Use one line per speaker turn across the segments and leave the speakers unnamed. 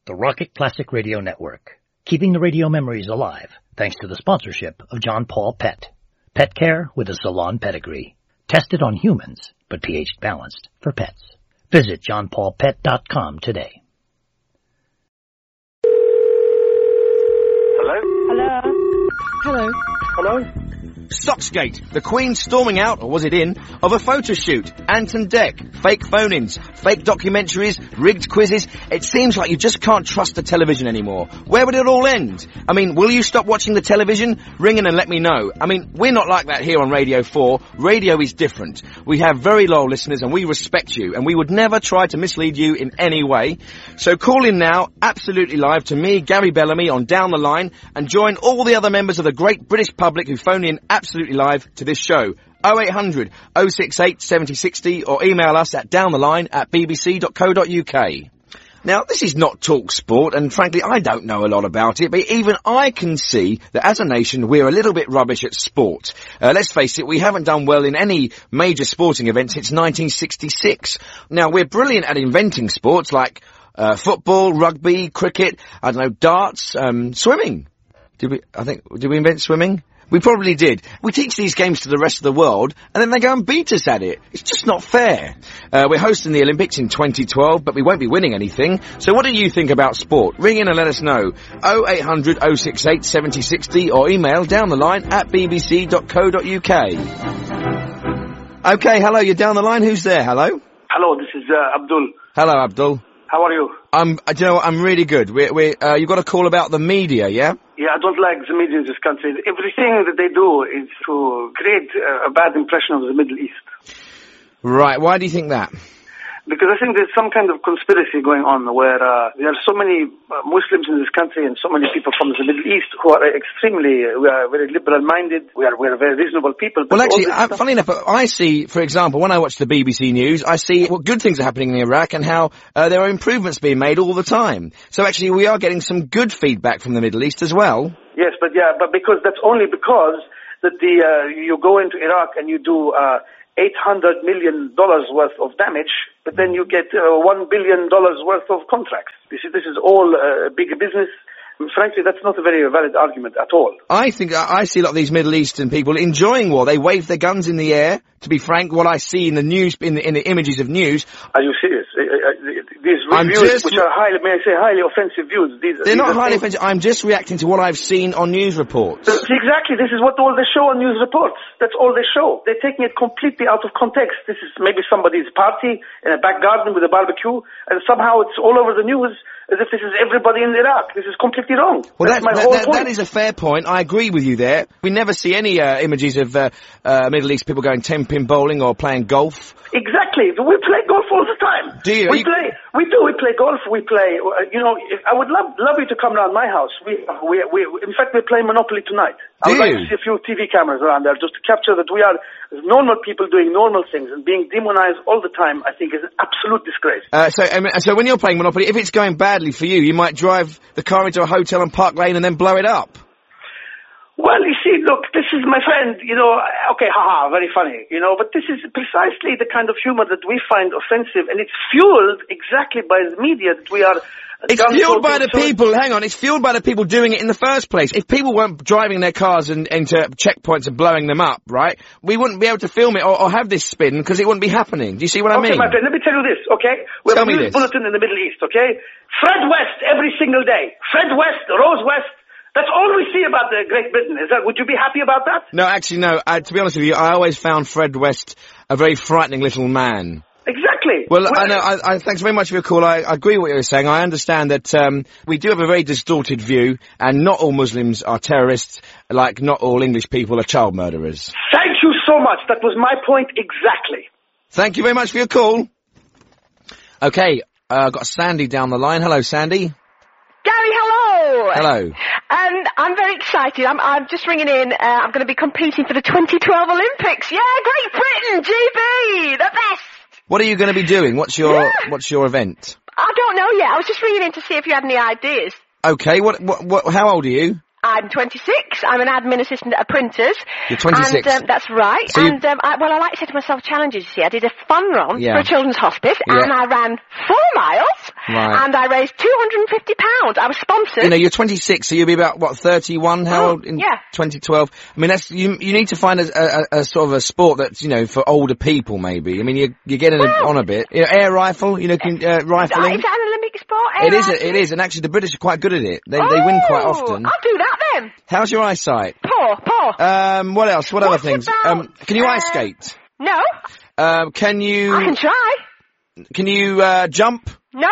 the Rocket Classic Radio Network, keeping the radio memories alive thanks to the sponsorship of John Paul Pet. Pet care with a salon pedigree. Tested on humans, but pH balanced for pets. Visit johnpaulpet.com today.
Hello?
Hello?
Hello? Hello?
Stocksgate, the Queen storming out, or was it in, of a photo shoot. Anton Deck, fake phone-ins, fake documentaries, rigged quizzes. It seems like you just can't trust the television anymore. Where would it all end? I mean, will you stop watching the television? Ring in and let me know. I mean, we're not like that here on Radio 4. Radio is different. We have very loyal listeners and we respect you, and we would never try to mislead you in any way. So call in now, absolutely live, to me, Gary Bellamy, on Down the Line, and join all the other members of the great British public who phone in absolutely live to this show. 0800 068 7060 or email us at downtheline@bbc.co.uk. Now, this is not Talk Sport, and frankly, I don't know a lot about it, but even I can see that as a nation, we're a little bit rubbish at sport. Let's face it, we haven't done well in any major sporting event since 1966. Now, we're brilliant at inventing sports like football, rugby, cricket, I don't know, darts, swimming. Did we invent swimming? We probably did. We teach these games to the rest of the world, and then they go and beat us at it. It's just not fair. We're hosting the Olympics in 2012, but we won't be winning anything. So what do you think about sport? Ring in and let us know. 0800 068 7060 or email downtheline@bbc.co.uk. Okay, hello, you're down the line. Who's there? Hello?
Hello, this is Abdul.
Hello, Abdul.
How are you?
I'm really good. You got a call about the media, yeah?
Yeah, I don't like the media in this country. Everything that they do is to create a bad impression of the Middle East.
Right, why do you think that?
Because I think there's some kind of conspiracy going on where there are so many Muslims in this country and so many people from the Middle East who are we are very liberal-minded, we are very reasonable people.
Well, actually, funny enough, I see, for example, when I watch the BBC News, I see what good things are happening in Iraq and how there are improvements being made all the time. So actually, we are getting some good feedback from the Middle East as well.
Yes, but because that's only because that you go into Iraq and you do $800 million worth of damage, but then you get $1 billion worth of contracts. This is all big business. Frankly, that's not a very valid argument at all. I
think I see a lot of these Middle Eastern people enjoying war. They wave their guns in the air. To be frank, what I see in the news, in the images of news.
Are you serious? These reviews, which are highly offensive views.
They're not highly offensive. I'm just reacting to what I've seen on news reports.
Exactly. This is what all they show on news reports. That's all they show. They're taking it completely out of context. This is maybe somebody's party in a back garden with a barbecue, and somehow it's all over the news as if this is everybody in Iraq. This is completely wrong.
Well, that is a fair point. I agree with you there. We never see any images of Middle East people going 10-pin bowling or playing golf.
Exactly. We play golf all the time.
Do you?
We play golf. We play, I would love you to come around my house. In fact, we're playing Monopoly tonight. I would like to see a few TV cameras around there just to capture that we are normal people doing normal things, and being demonized all the time, I think, is an absolute disgrace.
So when you're playing Monopoly, if it's going badly for you might drive the car into a hotel on Park Lane and then blow it up.
Well, you see, look, this is my friend, okay, very funny, but this is precisely the kind of humor that we find offensive, and it's fueled exactly by the media that we are...
It's fueled by the people, it's fueled by the people doing it in the first place. If people weren't driving their cars into checkpoints and blowing them up, right, we wouldn't be able to film it or have this spin because it wouldn't be happening. Do you see what I mean?
Okay, my friend, let me tell you this, okay? We have a news bulletin in the Middle East, okay? Fred West every single day. Fred West, Rose West. That's all we see about Great Britain. Would you be happy about that?
No, actually, no. To be honest with you, I always found Fred West a very frightening little man.
Exactly.
Well, I know. Thanks very much for your call. I agree with what you were saying. I understand that we do have a very distorted view, and not all Muslims are terrorists, like not all English people are child murderers.
Thank you so much. That was my point exactly.
Thank you very much for your call. Okay, I've got Sandy down the line. Hello, Sandy.
Gary, hello.
Hello.
I'm very excited. I'm just ringing in. I'm going to be competing for the 2012 Olympics. Yeah, Great Britain, GB, the best.
What are you going to be doing? What's your event?
I don't know yet. I was just ringing in to see if you had any ideas.
Okay. What? How old are you?
I'm 26. I'm an admin assistant at a printer's.
You're 26?
And, that's right. So I like to set myself challenges, you see. I did a fun run for a children's hospice, and I ran 4 miles,
Right.
And I raised £250. I was sponsored.
You know, you're 26, so you'll be about, 31? How old in
yeah.
2012? I mean, that's, you need to find a sort of a sport that's, for older people, maybe. I mean, you're getting on a bit. Air rifle, rifling.
Is that an Olympic sport?
It is, and actually the British are quite good at it. They win quite often.
I'll do that then.
How's your eyesight?
Poor.
What else? What other things?
About,
can you ice skate?
No.
Can you...
I can try.
Can you, jump?
No.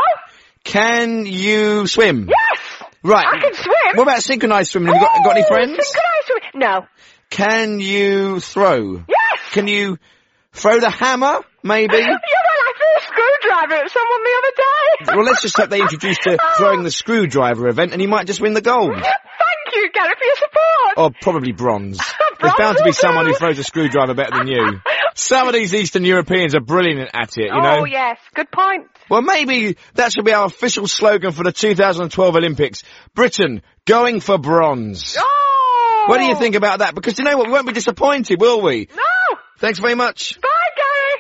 Can you swim?
Yes.
Right.
I can swim.
What about synchronized swimming? Have you got any friends?
Synchronized swimming? No.
Can you throw?
Yes.
Can you throw the hammer, maybe?
Yeah, well, I threw a screwdriver at someone the other day.
Well, let's just hope they introduce the throwing the screwdriver event, and you might just win the gold.
Thank you, Gary, for your support.
Or probably bronze. There's bound to be someone who throws a screwdriver better than you. Some of these Eastern Europeans are brilliant at it, you know?
Oh, yes. Good point.
Well, maybe that should be our official slogan for the 2012 Olympics. Britain, going for bronze.
Oh!
What do you think about that? Because you know what? We won't be disappointed, will we?
No!
Thanks very much.
Bye, Gary!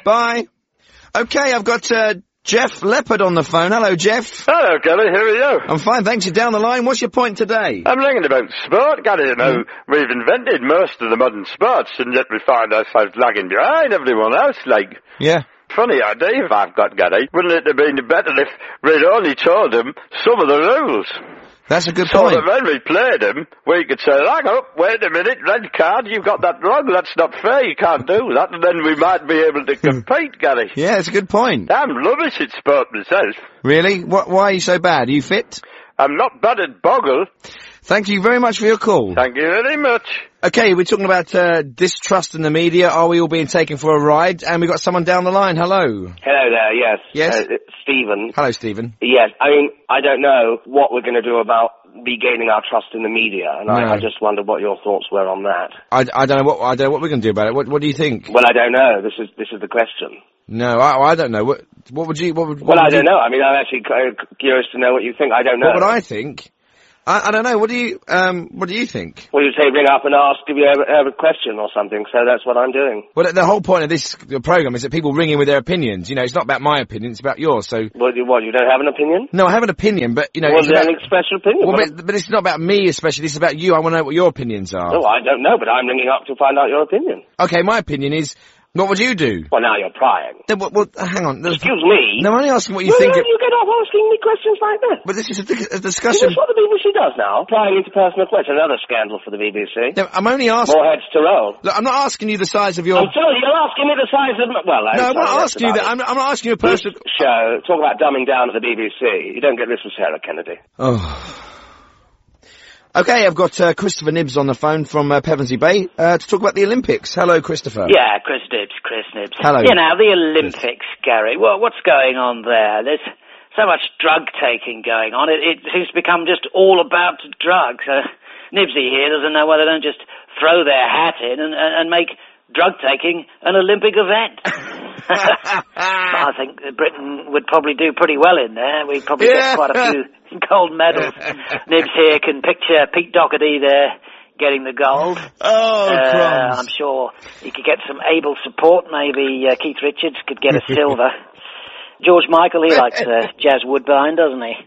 Bye. Okay, I've got, Jeff Leopard on the phone. Hello, Jeff.
Hello, Gary. Here we go.
I'm fine, thanks. You're down the line. What's your point today?
I'm ringing about sport, Gary. You know, we've invented most of the modern sports, and yet we find ourselves lagging behind everyone else, like...
Yeah.
Funny idea I've got, Gary. Wouldn't it have been better if we'd only told them some of the rules?
That's a good
so
point.
So that when we played them, we could say, hang up, wait a minute, red card, you've got that wrong, that's not fair, you can't do that, and then we might be able to compete, Gary.
Yeah, it's a good point.
I'm rubbish at sport myself.
Really? Why are you so bad? Are you fit?
I'm not bad at boggle.
Thank you very much for your call.
Thank you very much.
Okay, we're talking about distrust in the media. Are we all being taken for a ride? And we've got someone down the line. Hello.
Hello there, yes.
Yes?
Stephen.
Hello, Stephen.
Yes, I mean, I don't know what we're going to do about regaining our trust in the media, and I just wondered what your thoughts were on that.
I don't know what we're going to do about it. What do you think?
Well, I don't know. This is the question.
No, I don't know. What would you...
Well, I don't know. I mean, I'm actually curious to know what you think. I don't know.
What would I think? I don't know. What do you think?
Well, you say ring up and ask if you have a question or something, so that's what I'm doing.
Well, the whole point of this program is that people ring in with their opinions. You know, it's not about my opinion, it's about yours, so...
What, you don't have an opinion?
No, I have an opinion, but, you know...
Well, then express your opinion.
Well, but it's not about me especially, it's about you. I want to know what your opinions are.
No, I don't know, but I'm ringing up to find out your opinion.
Okay, my opinion is... What would you do?
Well, now you're prying.
Well, hang on.
Excuse me?
No, I'm only asking what you think...
Why don't you get off asking me questions like that?
But this is a discussion...
Is this what the BBC does now? Prying into personal questions. Another scandal for the BBC.
No, I'm only asking...
More heads to roll.
Look, I'm not asking you the size of your...
I'm sorry, you're asking me the size of... Well,
no, I'm not asking you that. I'm not asking you a personal...
This show, talk about dumbing down at the BBC. You don't get this with Sarah Kennedy.
Oh... Okay, I've got Christopher Nibbs on the phone from Pevensey Bay to talk about the Olympics. Hello, Christopher.
Yeah, Chris Nibbs.
Hello.
You know, the Olympics, Gary. Well, what's going on there? There's so much drug taking going on. It seems to become just all about drugs. Nibsy here doesn't know why they don't just throw their hat in and make drug taking an Olympic event. I think Britain would probably do pretty well in there. We'd probably get quite a few gold medals. Nibs here can picture Pete Doherty there getting the gold.
Oh, crumbs.
I'm sure he could get some able support. Maybe Keith Richards could get a silver. George Michael, he likes Jazz Woodbine, doesn't he?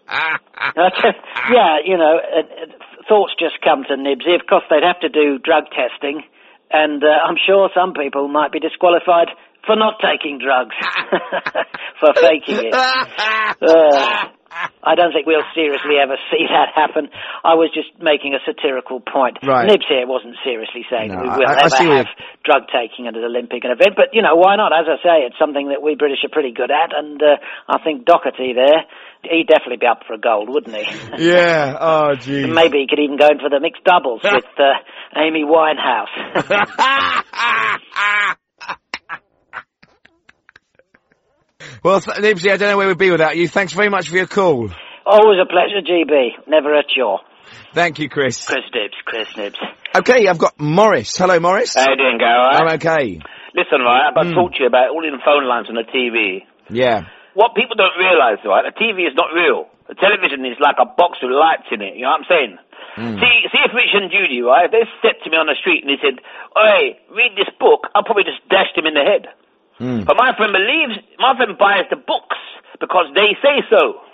Yeah, you know, thoughts just come to Nibs. Of course, they'd have to do drug testing, and I'm sure some people might be disqualified for not taking drugs, for faking it. I don't think we'll seriously ever see that happen. I was just making a satirical point.
Right.
Nibs here wasn't seriously saying that we will
I
ever have drug taking at an Olympic event, but, you know, why not? As I say, it's something that we British are pretty good at, and I think Doherty there, he'd definitely be up for a gold, wouldn't he?
Yeah, oh, geez.
Maybe he could even go in for the mixed doubles with Amy Winehouse.
Well, Nibsy, I don't know where we'd be without you. Thanks very much for your call.
Always a pleasure, GB. Never a chore.
Thank you, Chris.
Chris Nibbs.
Okay, I've got Morris. Hello, Morris.
How you doing, Gary?
I'm okay.
Listen, right, I've talked to you about all the phone lines on the TV.
Yeah.
What people don't realise, right, the TV is not real. The television is like a box with lights in it, you know what I'm saying? See if Rich and Judy, right, if they stepped to me on the street and they said, "Oi, read this book," I'll probably just dash them in the head. But my friend buys the books because they say so.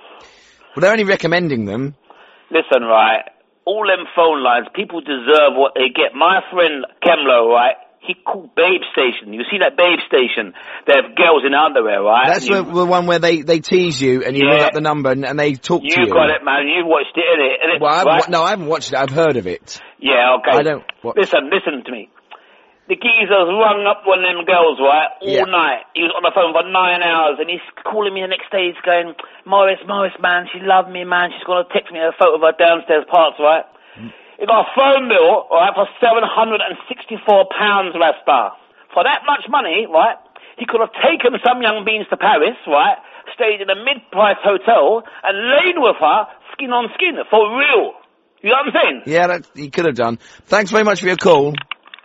Well, they're only recommending them.
Listen, right, all them phone lines, people deserve what they get. My friend Kemlo, right, he called Babe Station. You see that Babe Station? They have girls in underwear, right?
That's the one where they tease you and you ring up the number and they talk to you.
You got it, man. You watched it, innit?
Well, I haven't watched it. I've heard of it.
Yeah, okay.
I don't...
Listen to me. The geezer's rung up one of them girls, right, all night. He was on the phone for 9 hours, and he's calling me the next day. He's going, Morris, man, she loved me, man. She's going to text me a photo of her downstairs parts, right? He got a phone bill, right, for £764, Lester. For that much money, right, he could have taken some young beans to Paris, right, stayed in a mid-price hotel, and laid with her skin on skin, for real. You know what I'm saying?
Yeah, he could have done. Thanks very much for your call.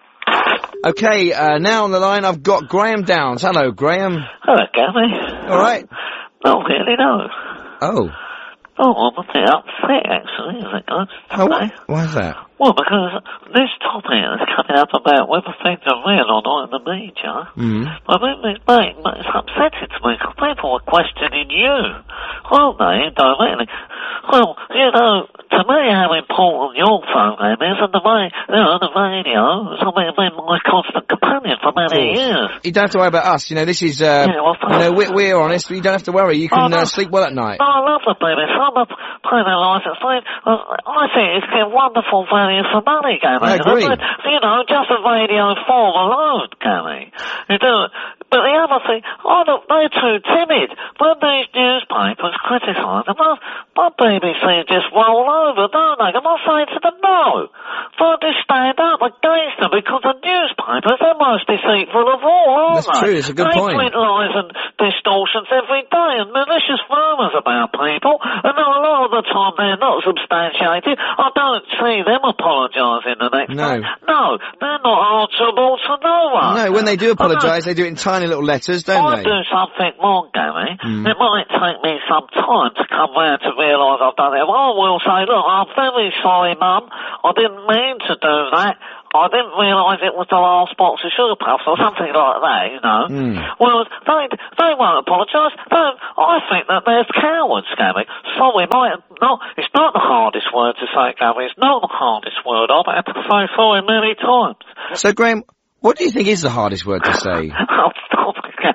Okay, now on the line I've got Graham Downs. Hello, Graham.
Hello, Gary.
All right.
Not really, no.
Oh.
Oh, I'm a bit upset, actually, is it good?
Why is that?
Well, because this topic is coming up about whether things are real or not in the media. But it's upsetting to me because people are questioning you, aren't they, indirectly? Well, you know, to me how important your program is and the way, you know, the radio has been my constant companion for many years.
You don't have to worry about us, you know, this is, you know, we're honest, you don't have to worry, you can sleep well at night.
No, I love the BBC. I'm a playing I think it's a wonderful value for money, Gary.
I agree.
You know, just a radio form alone, Gary. You do. But the other thing, they're too timid. When these newspapers criticise them, my BBC just roll over, don't they? And I say to them, no. They stand up against them because the newspapers, they're most deceitful of all, aren't they?
That's true, it's a good point.
They print lies and distortions every day and malicious rumours about people, and a lot of the time they're not substantiated. I don't see them apologising the next day. No, they're not answerable to no one.
No, when they do apologise, they do it in tiny little letters, don't they?
I do something wrong, Gary. It might take me some time to come round to realise I've done it. I will say, look, I'm very sorry, Mum. I didn't mean to do that. I didn't realise it was the last box of sugar puffs or something like that, you know. Well, they won't apologise. I think that they're cowards, Gary. Sorry, it's not the hardest word to say, Gary. It's not the hardest word. I've had to say sorry many times.
So, Graham, what do you think is the hardest word to say?
Oh, stop it, Gary.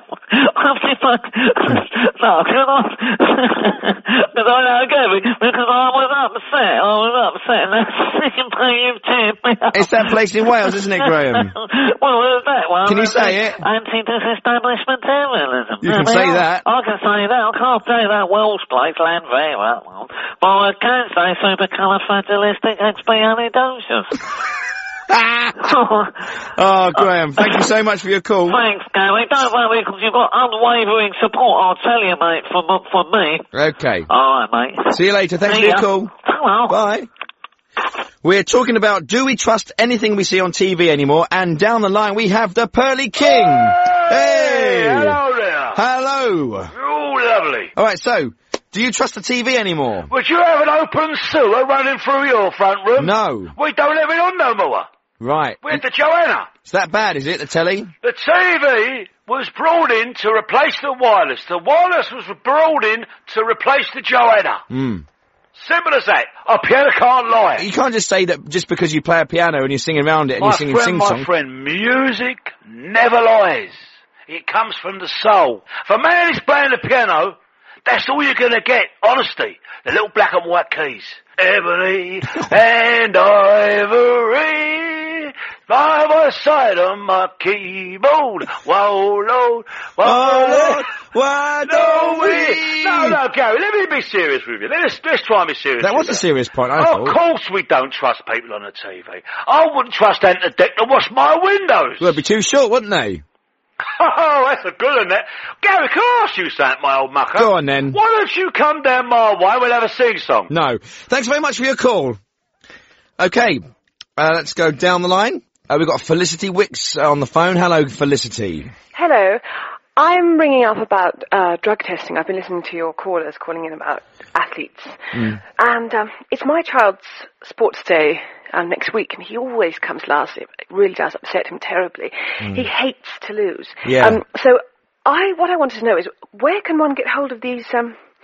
No, because I was upset. And that's simply you've tipped me up.
It's that place in Wales, isn't it, Graham?
Well, there's that one.
Can you say it?
Anti-disestablishmentarianism.
You can say that.
I can say that. I can't say that Welsh place, land very well. But I can say supercalifragilistic expialidocious.
Oh, Graham, thank you so much for your call.
Thanks, Gary. Don't worry, because you've got unwavering support, I'll tell you, mate, from me.
Okay.
All right, mate.
See you later. Thanks for your call.
Hello.
Bye. We're talking about, do we trust anything we see on TV anymore? And down the line, we have the Pearly King.
Hey! Hello there.
Hello.
Oh, lovely.
All right, so, do you trust the TV anymore?
Would you have an open sewer running through your front room?
No.
We don't have it on no more.
Right.
We're the Joanna.
It's that bad, is it, the telly?
The TV was brought in to replace the wireless. The wireless was brought in to replace the Joanna. Simple as that. A piano can't lie.
You can't just say that just because you play a piano and you're singing around it and you're singing sing-song.
My friend, music never lies. It comes from the soul. If a man is playing the piano, that's all you're going to get, honesty. The little black and white keys. Ebony and ivory, side by side on my keyboard. Whoa, Lord, why don't we? No, Gary, let me be serious with you. Let's try and be serious.
That was a serious point, I thought.
Of course we don't trust people on the TV. I wouldn't trust Ant the Deck to wash my windows.
Well, they'd be too short, wouldn't they?
Oh, that's a good one, that. Gary, can I ask you something, my old mucker?
Go on, then.
Why don't you come down my way, we'll have a sing-song?
No. Thanks very much for your call. Okay, let's go down the line. We've got Felicity Wicks on the phone. Hello, Felicity.
Hello. I'm ringing up about drug testing. I've been listening to your callers calling in about athletes. And it's my child's sports day next week, and he always comes last. It really does upset him terribly. He hates to lose.
Yeah.
So what I wanted to know is, where can one get hold of these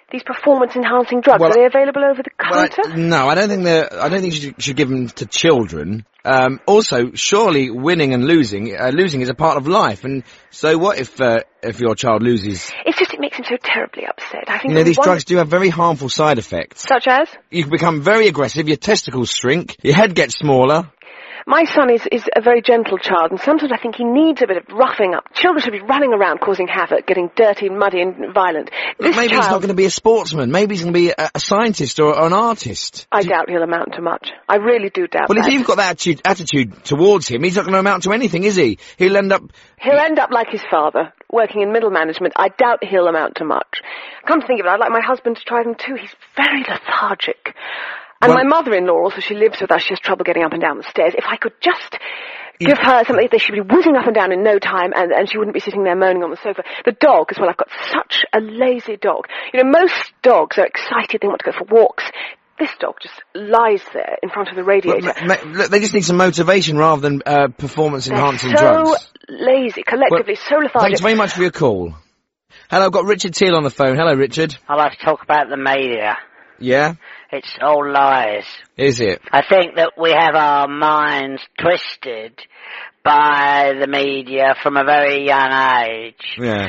these performance-enhancing drugs?
Well,
are they available over the counter?
No, I don't think you should give them to children. Also, surely winning and losing is a part of life. And so what if your child loses?
It's just, it makes him so terribly upset. I think
these drugs do have very harmful side effects.
Such as?
You can become very aggressive, your testicles shrink, your head gets smaller.
My son is a very gentle child, and sometimes I think he needs a bit of roughing up. Children should be running around causing havoc, getting dirty, muddy and violent.
Maybe he's not going to be a sportsman. Maybe he's going to be a scientist or an artist.
I doubt he'll amount to much. I really do doubt that.
Well, if you've got that attitude towards him, he's not going to amount to anything, is he? He'll end up like his father, working in middle management. I doubt he'll amount to much. Come to think of it, I'd like my husband to try them too. He's very lethargic. And my mother-in-law also, she lives with us, she has trouble getting up and down the stairs. If I could just give her something, they should be whizzing up and down in no time, and she wouldn't be sitting there moaning on the sofa. The dog as well, I've got such a lazy dog. Most dogs are excited, they want to go for walks. This dog just lies there in front of the radiator. Look, they just need some motivation rather than performance-enhancing drugs.
So lazy, collectively, so lethargic.
Thanks very much for your call. Hello, I've got Richard Teal on the phone. Hello, Richard.
I'd like to talk about the media.
Yeah?
It's all lies.
Is it?
I think that we have our minds twisted by the media from a very young age.
Yeah.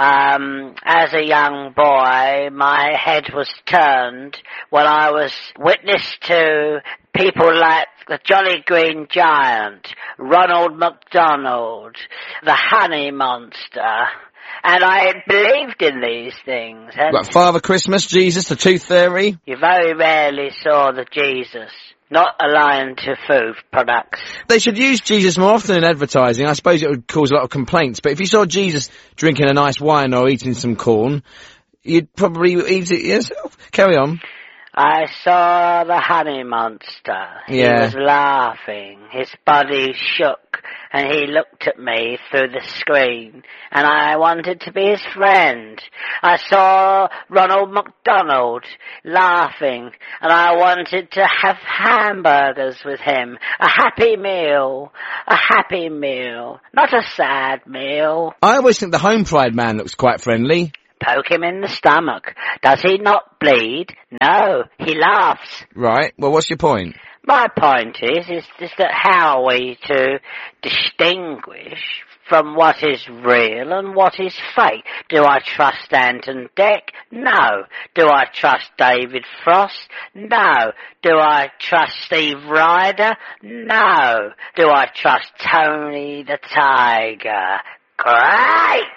As a young boy, my head was turned when I was witness to people like the Jolly Green Giant, Ronald McDonald, the Honey Monster. And I believed in these things.
Like Father Christmas, Jesus, the Tooth Fairy?
You very rarely saw the Jesus. Not aligned to food products.
They should use Jesus more often in advertising. I suppose it would cause a lot of complaints. But if you saw Jesus drinking a nice wine or eating some corn, you'd probably eat it yourself. Carry on.
I saw the Honey Monster. He was laughing. His body shook, and he looked at me through the screen, and I wanted to be his friend. I saw Ronald McDonald laughing, and I wanted to have hamburgers with him. A happy meal. A happy meal. Not a sad meal.
I always think the Home Pride man looks quite friendly.
Poke him in the stomach. Does he not bleed? No, he laughs.
Right, well, what's your point?
My point is that how are we to distinguish from what is real and what is fake? Do I trust Anton Deck? No. Do I trust David Frost? No. Do I trust Steve Ryder? No. Do I trust Tony the Tiger? Great!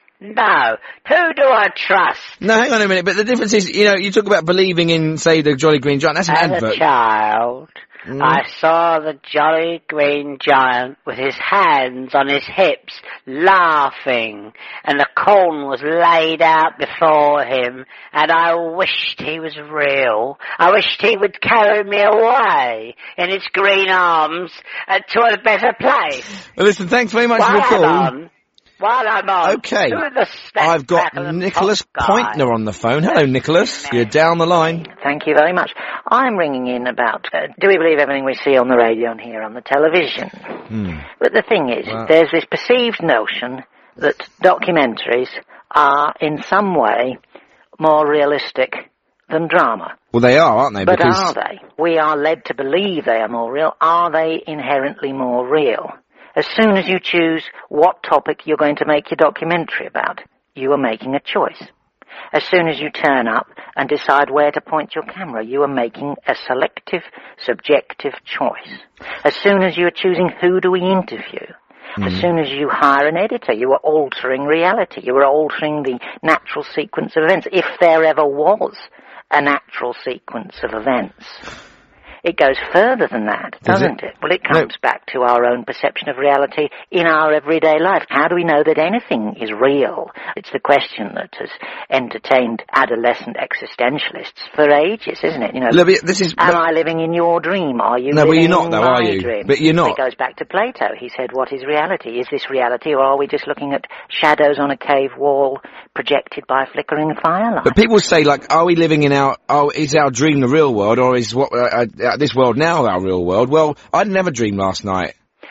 No. Who do I trust?
No, hang on a minute, but the difference is, you talk about believing in, say, the Jolly Green Giant. That's an advert.
As a child, I saw the Jolly Green Giant with his hands on his hips, laughing, and the corn was laid out before him, and I wished he was real. I wished he would carry me away in his green arms to a better place.
Well, listen, thanks very much for the call.
While I'm on,
okay, I've got Nicholas Pointner on the phone. Hello, Nicholas. You're down the line.
Thank you very much. I'm ringing in about, do we believe everything we see on the radio and hear on the television? But the thing is, there's this perceived notion that documentaries are in some way more realistic than drama.
Well, they are, aren't they?
But are they? We are led to believe they are more real. Are they inherently more real? As soon as you choose what topic you're going to make your documentary about, you are making a choice. As soon as you turn up and decide where to point your camera, you are making a selective, subjective choice. As soon as you are choosing who do we interview, as soon as you hire an editor, you are altering reality. You are altering the natural sequence of events, if there ever was a natural sequence of events. It goes further than that, doesn't it? Well, it comes back to our own perception of reality in our everyday life. How do we know that anything is real? It's the question that has entertained adolescent existentialists for ages, isn't it? Am I living in your dream? Are you living
you're not, though,
in
are
my
you?
dream?
But you're not.
It goes back to Plato. He said, what is reality? Is this reality, or are we just looking at shadows on a cave wall projected by flickering firelight?
But people say, are we living in is our dream the real world, or is what this world now our real world? Well, I didn't have a dream last night.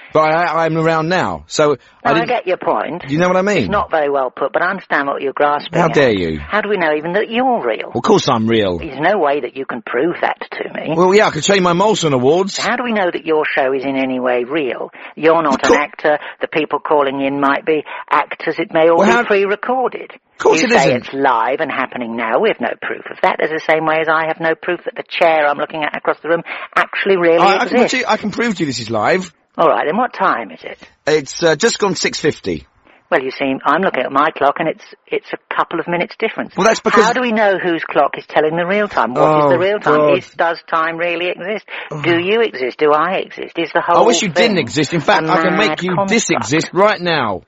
But I'm around now, so
I get your point.
Do you know what I mean?
It's not very well put, but I understand what you're grasping
How
at.
dare you?
How do we know even that you're real?
Well, of course I'm real.
There's no way that you can prove that to me.
Well, yeah, I could show you my Molson Awards.
How do we know that your show is in any way real? You're not an actor. The people calling in might be actors. It may all be pre-recorded.
Of course
you
it
say
isn't.
It's live and happening now. We have no proof of that. There's the same way as I have no proof that the chair I'm looking at across the room actually really exists.
I can prove to you this is live.
All right, then what time is it?
It's just gone 6:50.
Well, you see, I'm looking at my clock, and it's a couple of minutes difference.
Well, that's because...
How do we know whose clock is telling the real time? What is the real time? Does time really exist? Do you exist? Do I exist? Is the whole
I wish you didn't exist. In fact, I can make you disexist right now.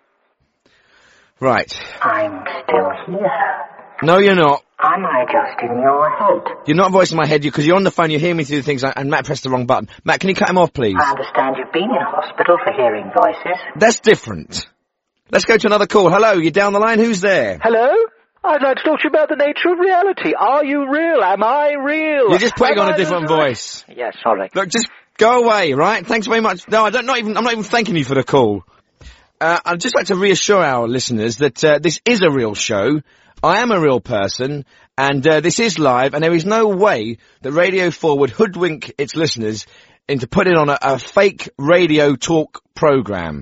Right.
I'm still here.
No, you're not.
Am I just in your head?
You're not voicing my head, because you're on the phone, you hear me through the things, and Matt pressed the wrong button. Matt, can you cut him off, please?
I understand you've been in hospital for hearing voices.
That's different. Let's go to another call. Hello, you're down the line. Who's there?
Hello? I'd like to talk to you about the nature of reality. Are you real? Am I real?
You're just putting on a different voice.
Yeah, sorry.
Look, just go away, right? Thanks very much. No, I'm not even thanking you for the call. I'd just like to reassure our listeners that this is a real show. I am a real person, and this is live, and there is no way that Radio 4 would hoodwink its listeners into putting on a fake radio talk program.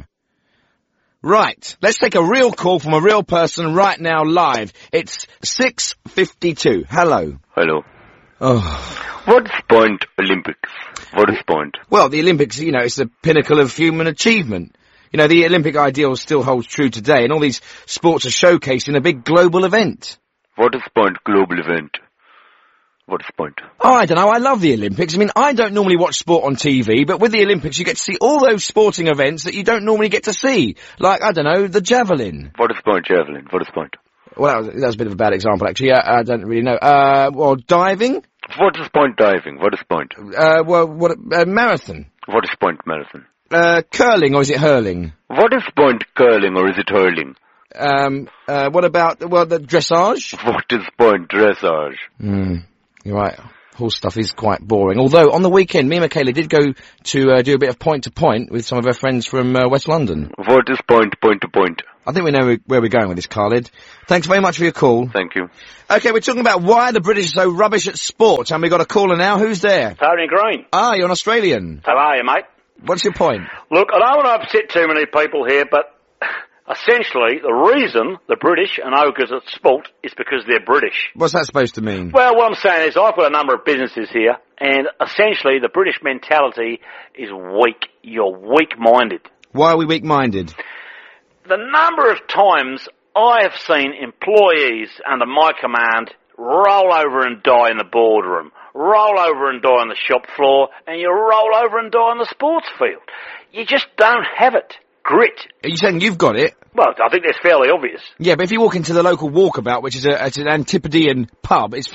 Right, let's take a real call from a real person right now live. It's 6:52. Hello.
Hello.
Oh.
What's point Olympics? What is point?
Well, the Olympics, it's the pinnacle of human achievement. The Olympic ideal still holds true today, and all these sports are showcased in a big global event.
What is point global event? What is point?
Oh, I don't know. I love the Olympics. I mean, I don't normally watch sport on TV, but with the Olympics you get to see all those sporting events that you don't normally get to see. Like, I don't know, the javelin.
What is point javelin? What is point?
Well, that was a bit of a bad example, actually. I don't really know. Diving?
What is point diving? What is point?
Marathon.
What is point marathon?
Curling, or is it hurling?
What is point curling, or is it hurling?
What about, the dressage?
What is point dressage?
You're right. Horse stuff is quite boring. Although, on the weekend, me and Michaela did go to do a bit of point-to-point with some of our friends from West London.
What is point-to-point?
I think we know where we're going with this, Khalid. Thanks very much for your call.
Thank you.
Okay, we're talking about why the British are so rubbish at sport, and we've got a caller now. Who's there?
Tony Green.
Ah, you're an Australian.
How are you, mate?
What's your point?
Look, I don't want to upset too many people here, but essentially the reason the British are no good at sport is because they're British.
What's that supposed to mean?
Well, what I'm saying is I've got a number of businesses here, and essentially the British mentality is weak. You're weak-minded.
Why are we weak-minded?
The number of times I have seen employees under my command roll over and die in the boardroom, roll over and die on the shop floor, and you roll over and die on the sports field. You just don't have it. Grit.
Are you saying you've got it?
Well, I think that's fairly obvious.
Yeah, but if you walk into the local walkabout, which is an Antipodean pub, it's